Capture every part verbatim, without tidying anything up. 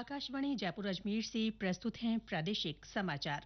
आकाशवाणी जयपुर अजमेर से प्रस्तुत हैं प्रादेशिक समाचार।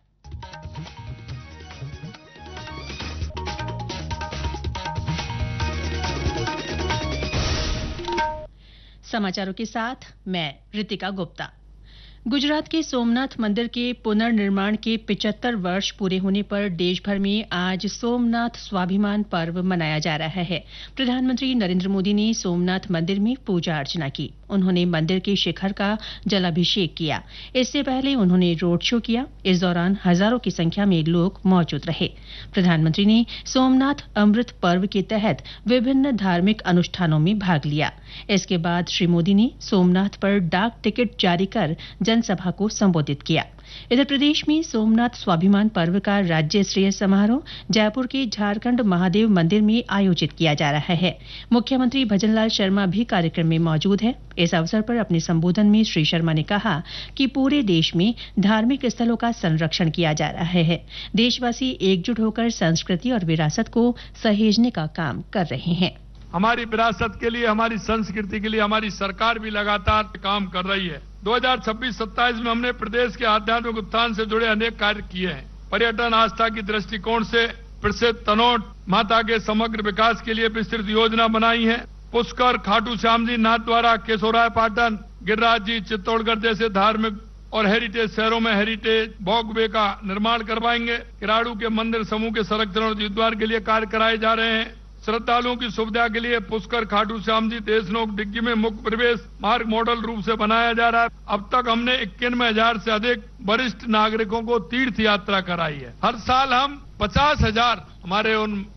समाचारों के साथ मैं रितिका गुप्ता। गुजरात के सोमनाथ मंदिर के पुनर्निर्माण के पचहत्तर वर्ष पूरे होने पर देश भर में आज सोमनाथ स्वाभिमान पर्व मनाया जा रहा है। प्रधानमंत्री नरेंद्र मोदी ने सोमनाथ मंदिर में पूजा अर्चना की। उन्होंने मंदिर के शिखर का जलाभिषेक किया। इससे पहले उन्होंने रोड शो किया। इस दौरान हजारों की संख्या में लोग मौजूद रहे। प्रधानमंत्री ने सोमनाथ अमृत पर्व के तहत विभिन्न धार्मिक अनुष्ठानों में भाग लिया। इसके बाद श्री मोदी ने सोमनाथ पर डाक टिकट जारी कर जनसभा को संबोधित किया। इधर प्रदेश में सोमनाथ स्वाभिमान पर्व का राज्य स्तरीय समारोह जयपुर के झारखंड महादेव मंदिर में आयोजित किया जा रहा है। मुख्यमंत्री भजनलाल शर्मा भी कार्यक्रम में मौजूद हैं। इस अवसर पर अपने संबोधन में श्री शर्मा ने कहा कि पूरे देश में धार्मिक स्थलों का संरक्षण किया जा रहा है। देशवासी एकजुट होकर संस्कृति और विरासत को सहेजने का काम कर रहे हैं। हमारी विरासत के लिए, हमारी संस्कृति के लिए हमारी सरकार भी लगातार काम कर रही है। दो हज़ार छब्बीस सत्ताईस में हमने प्रदेश के आध्यात्मिक उत्थान से जुड़े अनेक कार्य किए हैं। पर्यटन आस्था की दृष्टिकोण से प्रसिद्ध तनोट माता के समग्र विकास के लिए विस्तृत योजना बनाई है। पुष्कर, खाटू श्याम जी नाथ द्वारा केशोराय पाटन, गिरिराज जी चित्तौड़गढ़ जैसे धार्मिक और हेरिटेज शहरों में हेरिटेज वॉकवे का निर्माण करवाएंगे। किराड़ू के मंदिर समूह के संरक्षण और जीर्णोद्धार के लिए कार्य कराए जा रहे हैं। श्रद्धालुओं की सुविधा के लिए पुष्कर, खाटू श्याम जी देशनोक डिग्गी में मुख्य प्रवेश मार्ग मॉडल रूप से बनाया जा रहा है। अब तक हमने इक्यानवे हजार से अधिक वरिष्ठ नागरिकों को तीर्थ यात्रा कराई है। हर साल हम पचास हजार हमारे उन